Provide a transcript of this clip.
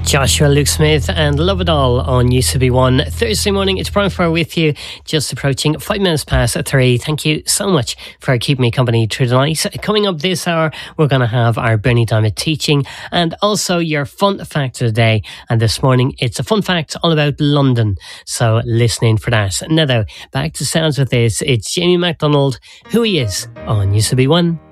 Joshua Luke Smith and Love It All on UCB1 Thursday morning. It's Brian Farr with you, just approaching 5 minutes past 3. Thank you so much for keeping me company through the night. Coming up this hour, we're going to have our Bernie Diamond teaching and also your fun fact of the day. And this morning, it's a fun fact all about London. So listen in for that. Now though, back to sounds with this. It's Jamie MacDonald, Who He Is on UCB1.